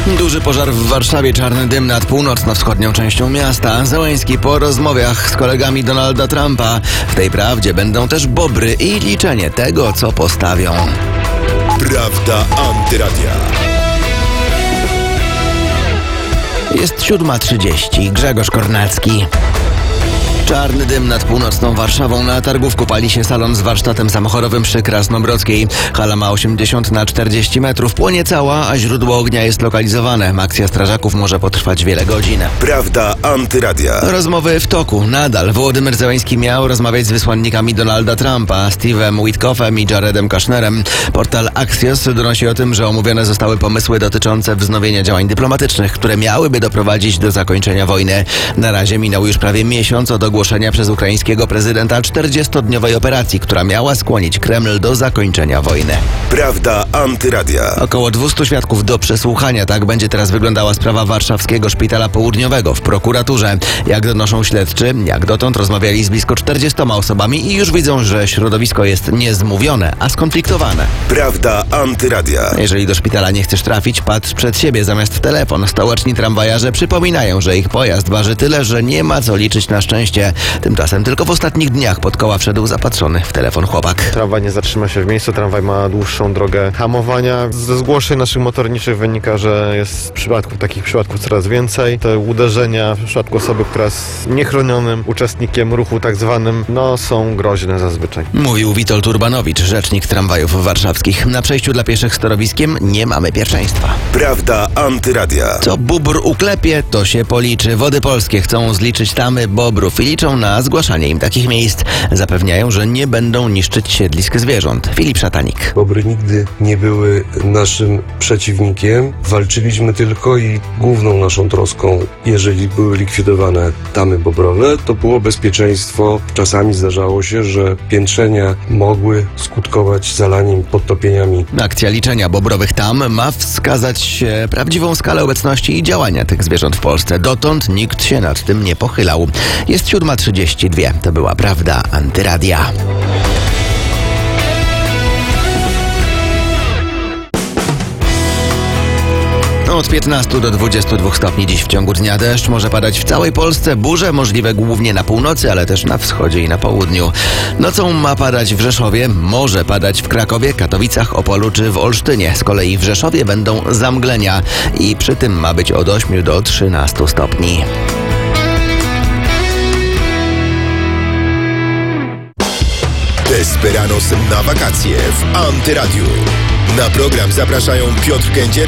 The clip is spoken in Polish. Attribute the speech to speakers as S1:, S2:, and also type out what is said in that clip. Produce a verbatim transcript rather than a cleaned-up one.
S1: Duży pożar w Warszawie, czarny dym nad północno-wschodnią częścią miasta. Zełenski po rozmowach z kolegami Donalda Trumpa. W tej prawdzie będą też bobry i liczenie tego, co postawią.
S2: Prawda Antyradia.
S1: Jest siódma trzydzieści. Grzegorz Kornacki. Czarny dym nad północną Warszawą. Na targówku pali się salon z warsztatem samochodowym przy Krasnobrodzkiej. Hala ma osiemdziesiąt na czterdzieści metrów. Płonie cała, a źródło ognia jest lokalizowane. Akcja strażaków może potrwać wiele godzin.
S2: Prawda Antyradia.
S1: Rozmowy w toku. Nadal Wołodymyr Zełenski miał rozmawiać z wysłannikami Donalda Trumpa, Steve'em Witkoffem i Jaredem Kushnerem. Portal Axios donosi o tym, że omówione zostały pomysły dotyczące wznowienia działań dyplomatycznych, które miałyby doprowadzić do zakończenia wojny. Na razie minął już prawie miesiąc od ogłoszenia przez ukraińskiego prezydenta czterdziestodniowej operacji, która miała skłonić Kreml do zakończenia wojny.
S2: Prawda Antyradia.
S1: Około dwieście świadków do przesłuchania. Tak będzie teraz wyglądała sprawa warszawskiego szpitala południowego w prokuraturze. Jak donoszą śledczy, jak dotąd rozmawiali z blisko czterdziestoma osobami i już widzą, że środowisko jest nie zmówione, a skonfliktowane.
S2: Prawda Antyradia.
S1: Jeżeli do szpitala nie chcesz trafić, patrz przed siebie zamiast w telefon. Stołeczni tramwajarze przypominają, że ich pojazd waży tyle, że nie ma co liczyć na szczęście. Tymczasem tylko w ostatnich dniach pod koła wszedł zapatrzony w telefon chłopak.
S3: Tramwaj nie zatrzyma się w miejscu, tramwaj ma dłuższą drogę hamowania. Ze zgłoszeń naszych motorniczych wynika, że jest przypadków, takich przypadków coraz więcej. Te uderzenia w przypadku osoby, która jest niechronionym uczestnikiem ruchu tak zwanym, no są groźne zazwyczaj.
S1: Mówił Witold Urbanowicz, rzecznik tramwajów warszawskich. Na przejściu dla pieszych z torowiskiem nie mamy pierwszeństwa.
S2: Prawda Antyradia.
S1: Co bóbr uklepie, to się policzy. Wody Polskie chcą zliczyć tamy bobrów i liczą na zgłaszanie im takich miejsc. Zapewniają, że nie będą niszczyć siedlisk zwierząt. Filip Szatanik.
S4: Bobry nigdy nie były naszym przeciwnikiem. Walczyliśmy tylko i główną naszą troską, jeżeli były likwidowane tamy bobrowe, to było bezpieczeństwo. Czasami zdarzało się, że piętrzenia mogły skutkować zalaniem, podtopieniami.
S1: Akcja liczenia bobrowych tam ma wskazać e, prawdziwą skalę obecności i działania tych zwierząt w Polsce. Dotąd nikt się nad tym nie pochylał. Jest siódma trzydzieści dwa. To była Prawda Antyradia. Od piętnastu do dwudziestu dwóch stopni dziś w ciągu dnia. Deszcz może padać w całej Polsce, burze możliwe głównie na północy, ale też na wschodzie i na południu. Nocą ma padać w Rzeszowie, może padać w Krakowie, Katowicach, Opolu czy w Olsztynie. Z kolei w Rzeszowie będą zamglenia i przy tym ma być od ośmiu do trzynastu stopni.
S2: Desperados na wakacje w Antyradiu. Na program zapraszają Piotr Kędzier